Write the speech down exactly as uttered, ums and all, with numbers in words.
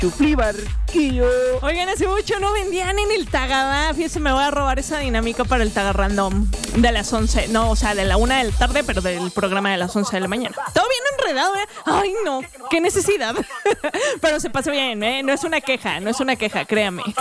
Chufli Barquillo. Oigan, hace mucho no vendían en el Tagadá. Fíjense, me voy a robar esa dinámica para el Taga Random de las once. No, o sea, de la una de la tarde, pero del programa de las once de la mañana. Todo bien enredado, ¿eh? Ay, no, qué necesidad. Pero se pasa bien, ¿eh? No es una queja, no es una queja, créame.